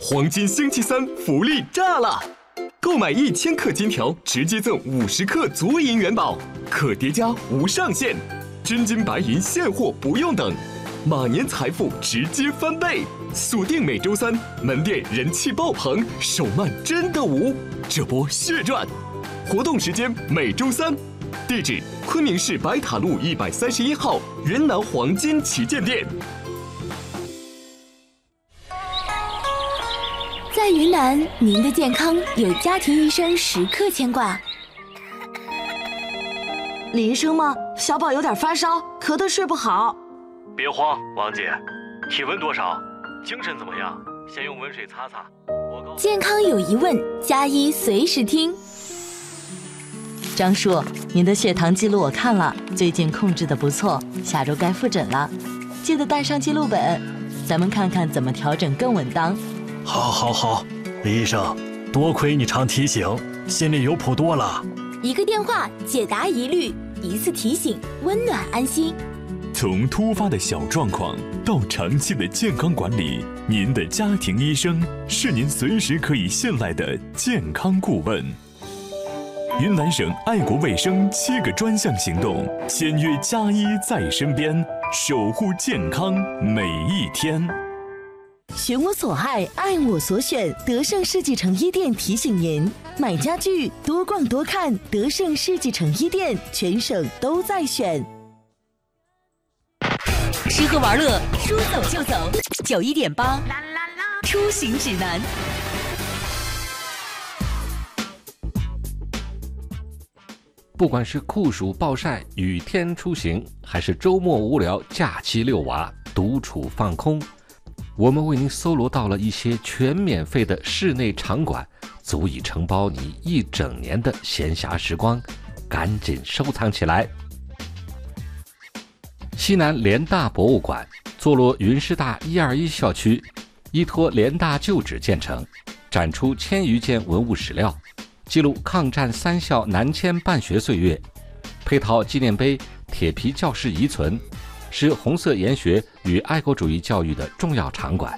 黄金星期三福利炸了！购买1000克金条，直接赠50克足银元宝，可叠加无上限，真金白银现货不用等，马年财富直接翻倍！锁定每周三，门店人气爆棚，手慢真的无，这波血赚！活动时间每周三，地址昆明市白塔路131号云南黄金旗舰店。 在云南，您的健康有家庭医生时刻牵挂。 李医生吗？小宝有点发烧，咳得睡不好。 别慌，王姐，体温多少？精神怎么样？先用温水擦擦。 健康有疑问，加医随时听。 张叔，您的血糖记录我看了，最近控制得不错，下周该复诊了，记得带上记录本，咱们看看怎么调整更稳当。 好，李医生，多亏你常提醒，心里有谱多了。 一个电话解答疑虑，一次提醒温暖安心。 从突发的小状况到长期的健康管理，您的家庭医生是您随时可以信赖的健康顾问。云南省爱国卫生7个专项行动，签约家医在身边，守护健康每一天。 寻我所爱，爱我所选。德胜世纪城一店提醒您：买家具多逛多看，德胜世纪城一店全省都在选。 吃喝玩乐，说走就走。91.8，出行指南。 不管是酷暑暴晒、雨天出行，还是周末无聊、假期遛娃、独处放空，我们为您搜罗到了一些全免费的室内场馆，足以承包你一整年的闲暇时光，赶紧收藏起来。西南联大博物馆坐落云师大121校区，依托联大旧址建成，展出1000余件文物史料，记录抗战3校南迁办学岁月，配套纪念碑、铁皮教室遗存，是红色研学与爱国主义教育的重要场馆。